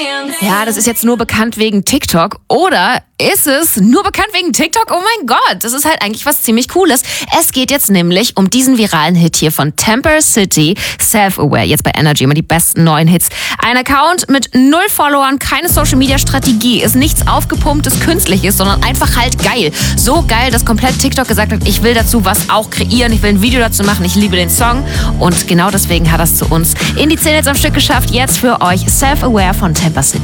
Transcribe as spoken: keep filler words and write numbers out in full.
Ja, das ist jetzt nur bekannt wegen TikTok. Oder ist es nur bekannt wegen TikTok? Oh mein Gott, das ist halt eigentlich was ziemlich Cooles. Es geht jetzt nämlich um diesen viralen Hit hier von Temper City, Self-Aware. Jetzt bei Energy immer die besten neuen Hits. Ein Account mit null Followern, keine Social-Media-Strategie, ist nichts Aufgepumptes, Künstliches, sondern einfach halt geil. So geil, dass komplett TikTok gesagt hat, ich will dazu was auch kreieren, ich will ein Video dazu machen, ich liebe den Song. Und genau deswegen hat er es zu uns in die zehn Hits am Stück geschafft. Jetzt für euch Self-Aware von Temper City.